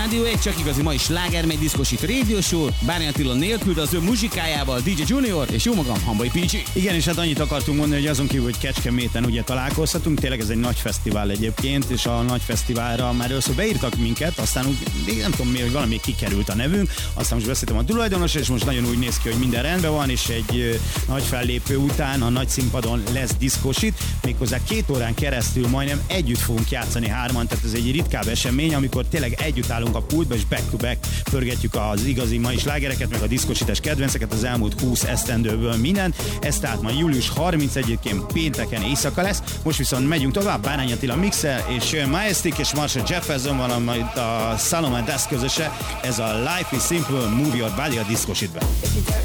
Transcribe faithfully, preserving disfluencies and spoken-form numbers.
Rádió egy csak igazi mai sláger, megy diszkosít Radio Show, Bányi Attila nélkül, de az ő muzsikájával dé dzsé Junior és jó magam, Hambai pé gé. Igen, és hát annyit akartunk mondani, hogy azon kívül, hogy Kecskeméten ugye találkozhatunk, tényleg ez egy nagy fesztivál egyébként, és a nagy fesztiválra már először beírtak minket, aztán úgy, nem tudom miért, hogy valami kikerült a nevünk, aztán most beszéltem a tulajdonosra, és most nagyon úgy néz ki, hogy minden rendben van, és egy ö, nagy fellépő után a nagy színpadon lesz diszkosít, méghozzá két órán keresztül majdnem együtt fogunk játszani hárman, tehát ez egy ritkább esemény, amikor tényleg együtt állunk a pultba, és back to back pörgetjük az igazi mai slágereket, meg a diszkosítás kedvenceket az elmúlt húsz esztendőből minden. Ez tehát majd július harmincegyedikén pénteken éjszaka lesz. Most viszont megyünk tovább, Bányi Attila mixel, és Majestic és Marshall Jefferson van majd a Salomon Dust közöse. Ez a Life is Simple, Move Your Body a diszkosítben.